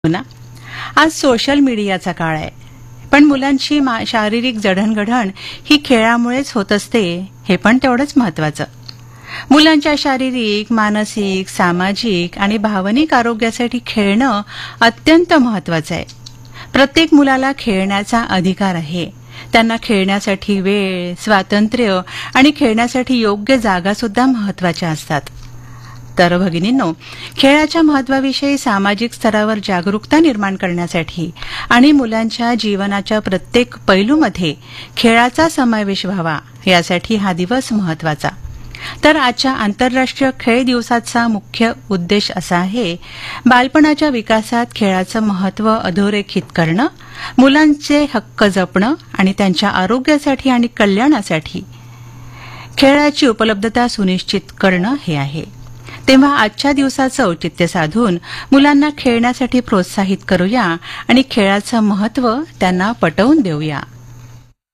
ना. आज सोशल मीडियाचा काळ आहे, पण मुलांची शारीरिक जडणघडण ही खेळामुळेच होत असते हे पण तेवढंच महत्वाचं. मुलांच्या शारीरिक, मानसिक, सामाजिक आणि भावनिक आरोग्यासाठी खेळणं अत्यंत महत्वाचं आहे. प्रत्येक मुलाला खेळण्याचा अधिकार आहे. त्यांना खेळण्यासाठी वेळ, स्वातंत्र्य आणि खेळण्यासाठी योग्य जागा सुद्धा महत्वाच्या असतात. तर भगिनींनो, खेळाच्या महत्वाविषयी सामाजिक स्तरावर जागरूकता निर्माण करण्यासाठी आणि मुलांच्या जीवनाच्या प्रत्येक पैलूमध्ये खेळाचा समावेश व्हावा यासाठी हा दिवस महत्वाचा. तर आजच्या आंतरराष्ट्रीय खेळ दिवसाचा मुख्य उद्देश असा आहे, बालपणाच्या विकासात खेळाचं महत्व अधोरेखित करणं, मुलांचे हक्क जपणं आणि त्यांच्या आरोग्यासाठी आणि कल्याणासाठी खेळाची उपलब्धता सुनिश्चित करणं हे आहे. तेव्हा आजच्या दिवसाचं औचित्य साधून मुलांना खेळण्यासाठी प्रोत्साहित करूया आणि खेळाचं महत्व त्यांना पटवून देऊया.